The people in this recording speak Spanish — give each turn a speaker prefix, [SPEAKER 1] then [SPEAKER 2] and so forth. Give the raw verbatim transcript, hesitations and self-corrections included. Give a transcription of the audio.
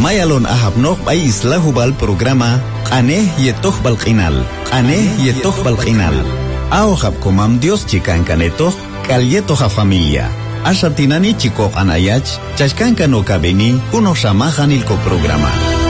[SPEAKER 1] mayalon ahabnoq bay islahubal programa Aneh yetoh balqinal Aneh yetoh balqinal Aohab komam Dios chikan kanetoh kalyetoha familia Ashatinani chikok anayach chashkanka no kabeni uno shamahan ilko programa